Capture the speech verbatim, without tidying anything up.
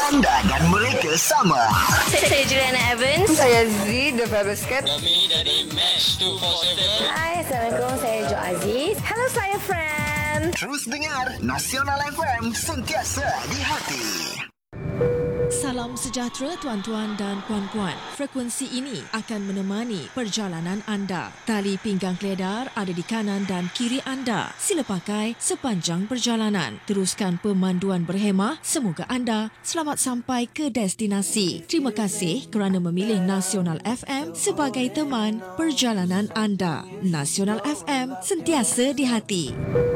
Anda dan mereka sama. Saya Juliana Evans. Saya Z, The Fabulous Cat. Kami dari Match two forty-seven. Hai, Assalamualaikum. Saya Jo Aziz. Hello, saya Fran. Terus dengar Nasional F M, sentiasa di hati. Salam sejahtera tuan-tuan dan puan-puan. Frekuensi ini akan menemani perjalanan anda. Tali pinggang keledar ada di kanan dan kiri anda. Sila pakai sepanjang perjalanan. Teruskan pemanduan berhemah. Semoga anda selamat sampai ke destinasi. Terima kasih kerana memilih Nasional F M sebagai teman perjalanan anda. Nasional F M, sentiasa di hati.